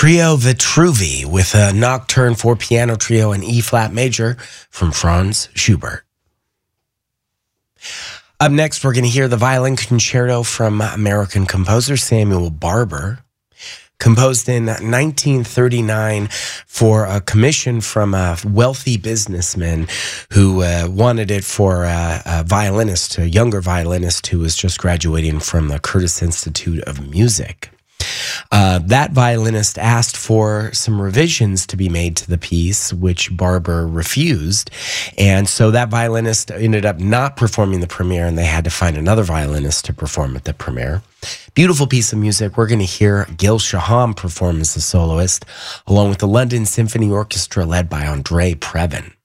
Trio Vitruvi with a nocturne for piano trio in E-flat major from Franz Schubert. Up next, we're going to hear the violin concerto from American composer Samuel Barber, composed in 1939 for a commission from a wealthy businessman who wanted it for a violinist, a younger violinist who was just graduating from the Curtis Institute of Music. That violinist asked for some revisions to be made to the piece, which Barber refused. And so that violinist ended up not performing the premiere, and they had to find another violinist to perform at the premiere. Beautiful piece of music. We're going to hear Gil Shaham perform as the soloist, along with the London Symphony Orchestra led by Andre Previn.